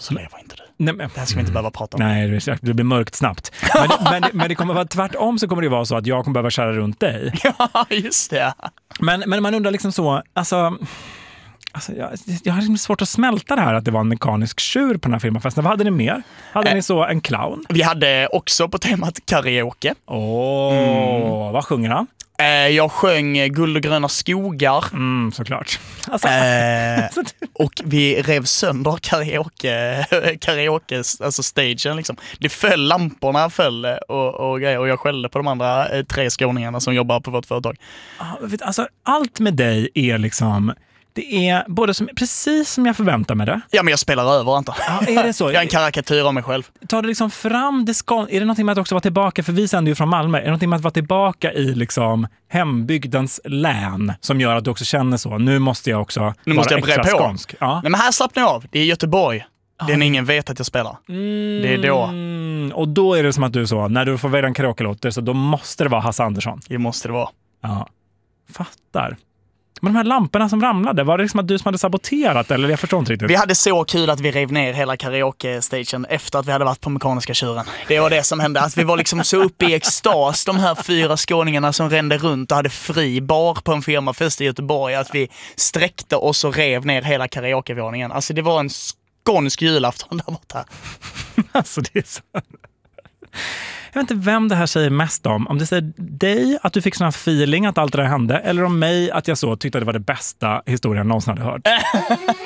Så lever inte du. Nej, men, det här ska vi inte behöva prata om. Nej, det blir mörkt snabbt. Men det kommer vara tvärtom, så kommer det vara så att jag kommer behöva köra runt dig. Ja, just det. Men man undrar liksom så, alltså jag har liksom svårt att smälta det här att det var en mekanisk tjur på den här firmafesten. Vad hade ni mer? Hade ni så en clown? Vi hade också på temat karaoke. Vad sjunger han? Jag sjöng Guld och gröna skogar. Såklart. Alltså. Och vi rev sönder karaoke alltså stagen liksom. Det föll, lamporna föll och grejer, och jag skällde på de andra 3 skåningarna som jobbar på vårt företag. Alltså, allt med dig är liksom, det är både precis som jag förväntar mig det. Ja, men jag spelar över, antar. Ja, är det så? Jag är en karikatyr av mig själv. Tar det liksom fram, är det någonting med att också vara tillbaka, för vi sänder ju från Malmö, är det någonting med att vara tillbaka i liksom hembygdens län som gör att du också känner så, nu måste jag också vara extra skånsk? Ja. Nej, men här slappnar jag av, det är Göteborg. Det är ingen vet att jag spelar. Det är då. Och då är det som att du så, när du får välja en karaoke-låt, så då måste det vara Hasse Andersson. Det måste det vara. Ja, fattar. Men de här lamporna som ramlade, var det liksom att du som hade saboterat, eller jag förstår inte riktigt? Vi hade så kul att vi rev ner hela karaoke-stagen efter att vi hade varit på mekaniska tjuren. Det var det som hände, att vi var liksom så uppe i extas, de här 4 skåningarna som rände runt och hade fri bar på en firmafest i Göteborg, att vi sträckte oss och rev ner hela karaokevåningen. Alltså det var en skånsk julafton där borta. Alltså det är så... Jag vet inte vem det här säger mest om det säger dig att du fick sån här feeling att allt det där hände, eller om mig att jag så tyckte att det var det bästa historien någonsin hade hört.